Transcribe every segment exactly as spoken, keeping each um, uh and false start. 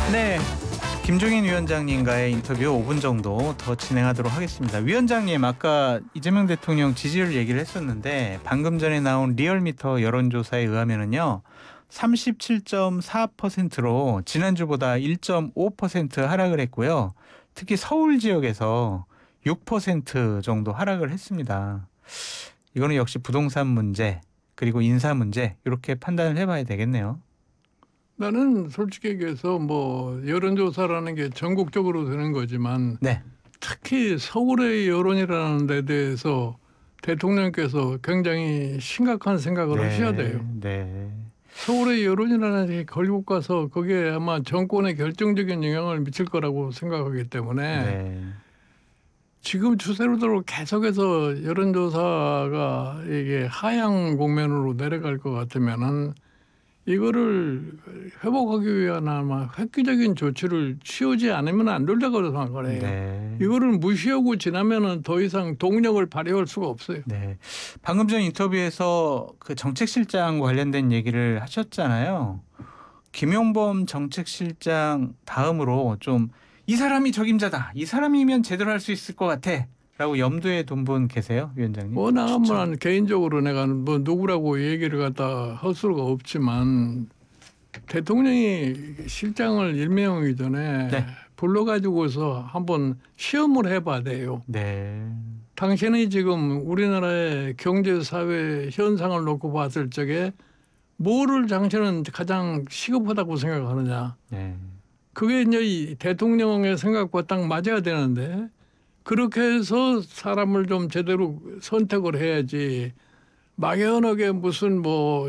네, 김종인 위원장님과의 인터뷰 오 분 정도 더 진행하도록 하겠습니다. 위원장님, 아까 이재명 대통령 지지율 얘기를 했었는데 방금 전에 나온 리얼미터 여론조사에 의하면은요, 삼십칠 점 사 퍼센트로 지난주보다 일 점 오 퍼센트 하락을 했고요. 특히 서울 지역에서 육 퍼센트 정도 하락을 했습니다. 이거는 역시 부동산 문제 그리고 인사 문제 이렇게 판단을 해봐야 되겠네요. 나는 솔직히 얘기해서 뭐 여론조사라는 게 전국적으로 되는 거지만 네. 특히 서울의 여론이라는 데 대해서 대통령께서 굉장히 심각한 생각을 네, 하셔야 돼요. 네. 서울의 여론이라는 게 결국 가서 거기에 아마 정권에 결정적인 영향을 미칠 거라고 생각하기 때문에 네. 지금 추세로대로 계속해서 여론조사가 이게 하향 국면으로 내려갈 것 같으면은 이거를 회복하기 위한 아마 획기적인 조치를 취하지 않으면 안 된다고 생각을 해요. 네. 이거를 무시하고 지나면은 더 이상 동력을 발휘할 수가 없어요. 네. 방금 전 인터뷰에서 그 정책실장 관련된 얘기를 하셨잖아요. 김용범 정책실장 다음으로 좀 이 사람이 적임자다. 이 사람이면 제대로 할 수 있을 것 같아. 라고 염두에 둔 분 계세요, 위원장님? 워낙 뭐 개인적으로 내가 뭐 누구라고 얘기를 갖다 할 수가 없지만 대통령이 실장을 임명하기 전에 네. 불러가지고서 한번 시험을 해봐야 돼요. 네. 당신이 지금 우리나라의 경제 사회 현상을 놓고 봤을 적에 뭐를 당신은 가장 시급하다고 생각하느냐. 네. 그게 이제 이 대통령의 생각과 딱 맞아야 되는데 그렇게 해서 사람을 좀 제대로 선택을 해야지 막연하게 무슨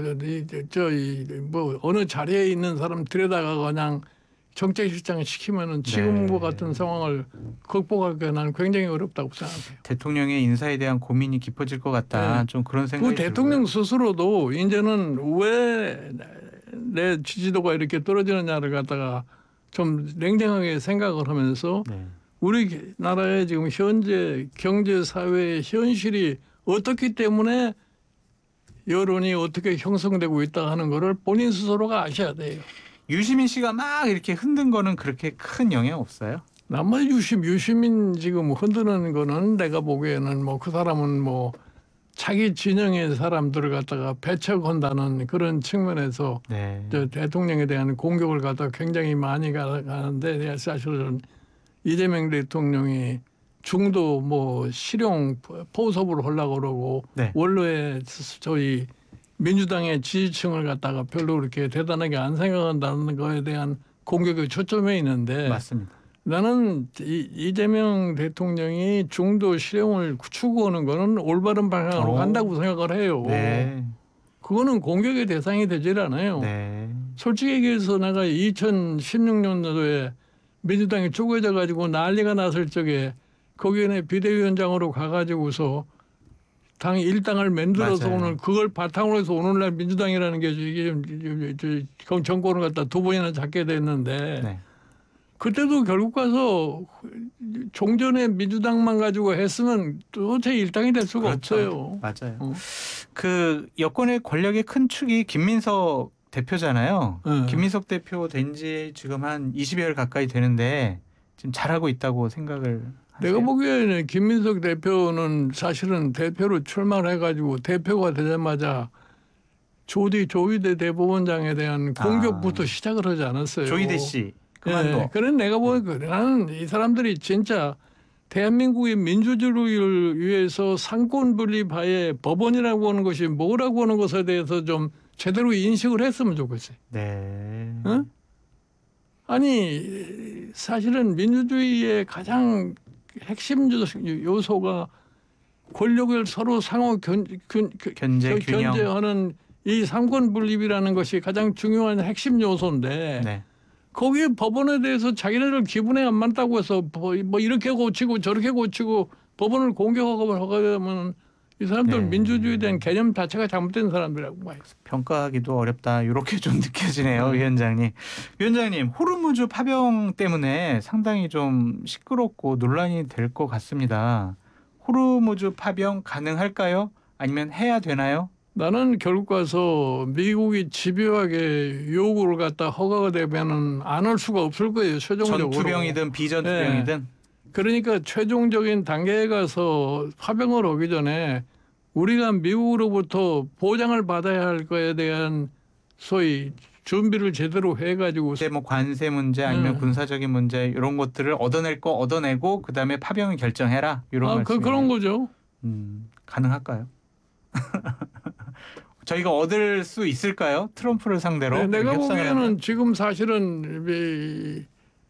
뭐저뭐 어느 자리에 있는 사람 들여다가 그냥 정책실장을 시키면은 지금과 네. 같은 상황을 극복하기가 나는 굉장히 어렵다고 생각해요. 대통령의 인사에 대한 고민이 깊어질 것 같다. 네. 좀 그런 그 생각이 대통령 들고요. 스스로도 이제는 왜 내 지지도가 이렇게 떨어지느냐를 갖다가 좀 냉정하게 생각을 하면서 네. 우리나라의 지금 현재 경제 사회의 현실이 어떻기 때문에 여론이 어떻게 형성되고 있다 하는 거를 본인 스스로가 아셔야 돼요. 유시민 씨가 막 이렇게 흔든 거는 그렇게 큰 영향 없어요? 남의 유심 유시민 지금 흔드는 거는 내가 보기에는 뭐 그 사람은 뭐 자기 진영의 사람들을 갖다가 배척한다는 그런 측면에서 네. 저 대통령에 대한 공격을 갖다가 굉장히 많이 가- 가는데 사실은 이재명 대통령이 중도 뭐 실용 포섭을 하려고 그러고 네. 원로의 저희 민주당의 지지층을 갖다가 별로 그렇게 대단하게 안 생각한다는 거에 대한 공격이 초점에 있는데 맞습니다. 나는 이, 이재명 대통령이 중도 실용을 추구하는 거는 올바른 방향으로 오. 간다고 생각을 해요. 네. 그거는 공격의 대상이 되질 않아요. 네. 솔직히 얘기해서 내가 이천십육 년도에 민주당이 쪼개져 가지고 난리가 났을 적에 거기에 비대위원장으로 가가지고서 당 일당을 만들어서 맞아요. 오늘 그걸 바탕으로 해서 오늘날 민주당이라는 게 이게 정권을 갖다 두 번이나 잡게 됐는데 네. 그때도 결국 가서 종전에 민주당만 가지고 했으면 도대체 일당이 될 수가 그렇죠. 없어요. 맞아요. 어. 그 여권의 권력의 큰 축이 김민석 대표잖아요. 네. 김민석 대표 된 지 지금 한 이십여일 가까이 되는데 지금 잘하고 있다고 생각을 하세요? 내가 보기에는 김민석 대표는 사실은 대표로 출마를 해가지고 대표가 되자마자 조디 조희대 대법원장에 대한 공격부터 아. 시작을 하지 않았어요. 조희대 씨 그만둬. 네. 그런 내가 보기에 그래. 나는 이 사람들이 진짜 대한민국의 민주주의를 위해서 상권 분립하에 법원이라고 하는 것이 뭐라고 하는 것에 대해서 좀 제대로 인식을 했으면 좋겠어요. 네. 응? 아니 사실은 민주주의의 가장 핵심 요소가 권력을 서로 상호 견, 견, 견제, 견, 균형. 견제하는 이 삼권 분립이라는 것이 가장 중요한 핵심 요소인데 네. 거기에 법원에 대해서 자기네들 기분에 안 맞다고 해서 뭐 이렇게 고치고 저렇게 고치고 법원을 공격하고 하면 이 사람들 네. 민주주의에 대한 개념 자체가 잘못된 사람들이라고 봐요. 평가하기도 어렵다. 이렇게 좀 느껴지네요, 네. 위원장님. 위원장님, 호르무즈 파병 때문에 상당히 좀 시끄럽고 논란이 될 것 같습니다. 호르무즈 파병 가능할까요? 아니면 해야 되나요? 나는 결국 가서 미국이 집요하게 요구를 갖다 허가가 되면은 안 할 수가 없을 거예요. 최종적으로. 전투병이든 비전투병이든. 그러니까 최종적인 단계에 가서 파병을 오기 전에 우리가 미국으로부터 보장을 받아야 할 거에 대한 소위 준비를 제대로 해가지고 이제 뭐 관세 문제 아니면 네. 군사적인 문제 이런 것들을 얻어낼 거 얻어내고 그 다음에 파병을 결정해라 이런 아, 그, 말씀이에요. 그런 거죠. 음, 가능할까요? 저희가 얻을 수 있을까요? 트럼프를 상대로 네, 내가 협상을 하면? 보기에는 지금 사실은 이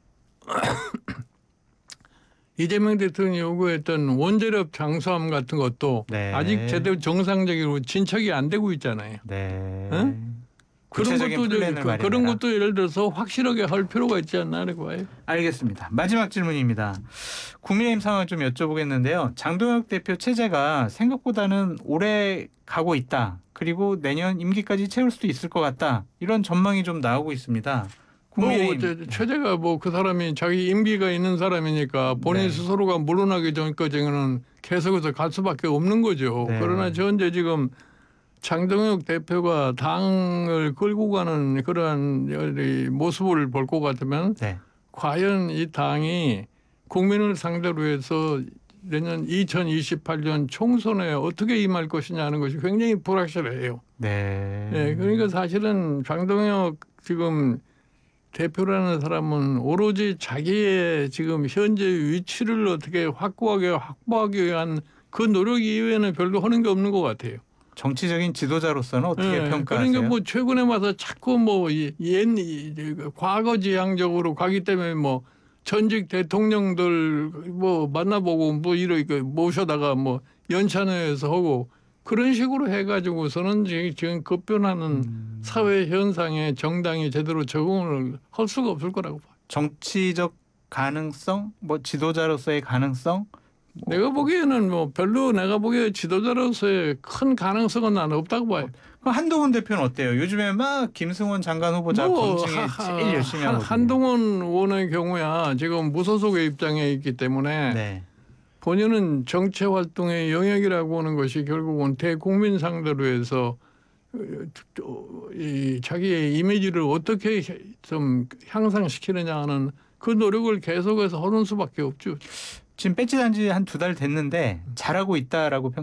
이재명 대통령이 요구했던 원자력 잠수함 같은 것도 네. 아직 제대로 정상적으로 진척이 안 되고 있잖아요. 네. 응? 그런 구체적인 것도 플랜을 그, 마련해라. 그런 것도 예를 들어서 확실하게 할 필요가 있지 않나 이렇게 봐요. 알겠습니다. 마지막 질문입니다. 국민의힘 상황을 좀 여쭤보겠는데요. 장동혁 대표 체제가 생각보다는 오래 가고 있다. 그리고 내년 임기까지 채울 수도 있을 것 같다. 이런 전망이 좀 나오고 있습니다. 국민의힘. 뭐 어째- 최재가 뭐 그 사람이 자기 임기가 있는 사람이니까 본인 네. 스스로가 물러나기 전까지는 계속해서 갈 수밖에 없는 거죠. 네. 그러나 현재 지금 장동혁 대표가 당을 끌고 가는 그러한 이 모습을 볼 것 같으면 네. 과연 이 당이 국민을 상대로 해서 내년 이천이십팔 년 총선에 어떻게 임할 것이냐 하는 것이 굉장히 불확실해요. 네. 네, 그러니까 사실은 장동혁 지금 대표라는 사람은 오로지 자기의 지금 현재 위치를 어떻게 확고하게 확보하기 위한 그 노력 이외에는 별로 하는 게 없는 것 같아요. 정치적인 지도자로서는 어떻게 네, 평가하세요? 그러니까 뭐 최근에 와서 자꾸 뭐옛 과거 지향적으로 가기 때문에 뭐 전직 대통령들 뭐 만나보고 뭐 이렇게 모셔다가 뭐 연찬회에서 하고 그런 식으로 해가지고서는 지금 지금 급변하는 음, 사회 현상에 정당이 제대로 적응을 할 수가 없을 거라고 봐요. 정치적 가능성, 뭐 지도자로서의 가능성, 뭐 내가 보기에는 뭐 별로 내가 보기에 지도자로서의 큰 가능성은 나는 없다고 봐요. 그럼 한동훈 대표는 어때요? 요즘에 막 김승원 장관 후보자 뭐 검증에 하- 제일 열심히 한- 하거든요. 한동훈 의원의 경우야 지금 무소속의 입장에 있기 때문에 네. 본인은 정치 활동의 영역이라고 하는 것이 결국은 대국민 상대로 해서 이 자기의 이미지를 어떻게 좀 향상시키느냐 하는 그 노력을 계속해서 하는 수밖에 없죠. 지금 배지 단지 한 두 달 됐는데 잘하고 있다라고 평.